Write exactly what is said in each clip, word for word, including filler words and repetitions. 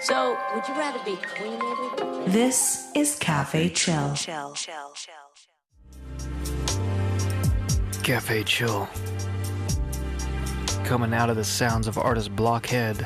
So, would you rather be cremated? This is Cafe Chill. Cafe Chill. Coming out of the sounds of artist Blockhead.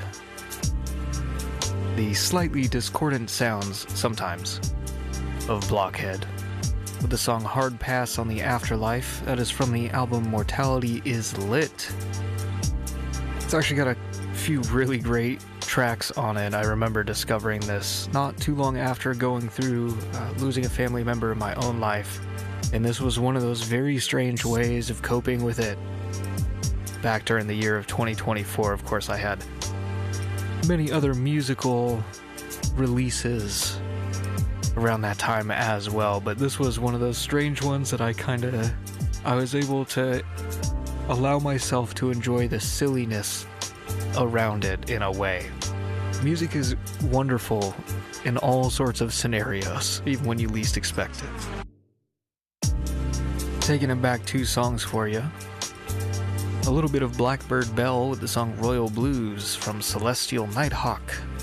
The slightly discordant sounds, sometimes, of Blockhead. With the song Hard Pass on the Afterlife, that is from the album Mortality is Lit. It's actually got a few really great tracks on it. I remember discovering this not too long after going through uh, losing a family member in my own life, and this was one of those very strange ways of coping with it. Back during the year of twenty twenty-four, of course, I had many other musical releases around that time as well, but this was one of those strange ones that I kind of I was able to allow myself to enjoy the silliness around it in a way. Music is wonderful in all sorts of scenarios, even when you least expect it. Taking it back two songs for you. A little bit of Blackbird Bell with the song Royal Blues from Celestial Nighthawk.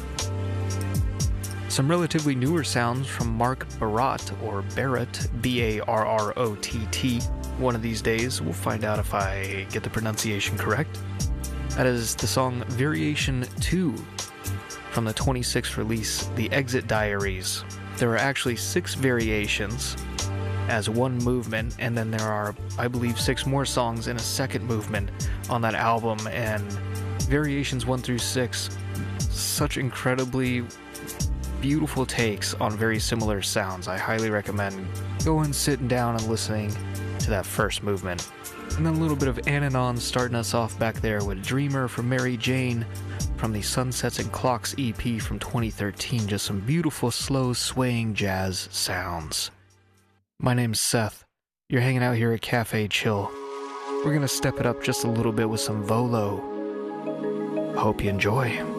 Some relatively newer sounds from Mark Barrott, or Barrett, B A R R O T T. One of these days, we'll find out if I get the pronunciation correct. That is the song Variation two from the twenty-sixth release, The Exit Diaries. There are actually six variations as one movement, and then there are, I believe, six more songs in a second movement on that album, and Variations one through six, such incredibly beautiful takes on very similar sounds. I highly recommend going, sitting down, and listening to that first movement. And then a little bit of Ananon starting us off back there with Dreamer from Mary Jane from the Sunsets and Clocks E P from twenty thirteen. Just some beautiful, slow, swaying jazz sounds. My name's Seth. You're hanging out here at Cafe Chill. We're gonna step it up just a little bit with some Volo. Hope you enjoy.